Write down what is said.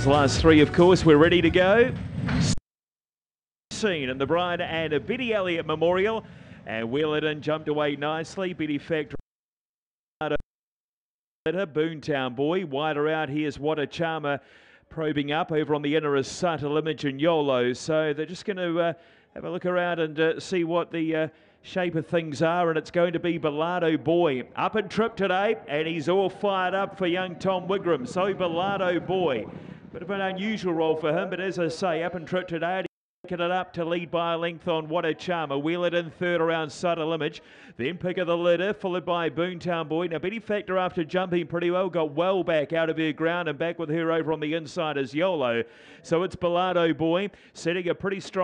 Those last three, of course, we're ready to go. Scene in the Brian and Biddy Elliott Memorial. And Wheelerton jumped away nicely. Biddy Factory. Boontown Boy. Wider out, here's What a Charmer probing up over on the inner is Subtle Image and YOLO. So they're just going to have a look around and see what the shape of things are, and it's going to be Bellardo Boy up and trip today, and he's all fired up for young Tom Wigram. So Bellardo Boy, bit of an unusual role for him, but as I say, up and trip today. It up to lead by a length on What a Charmer. Wheelerton third around Subtle Image. Then Pick of the Litter, followed by Boontown Boy. Now Biddy Factor, after jumping pretty well, got well back out of her ground, and back with her over on the inside is YOLO. So it's Bellardo Boy setting a pretty strong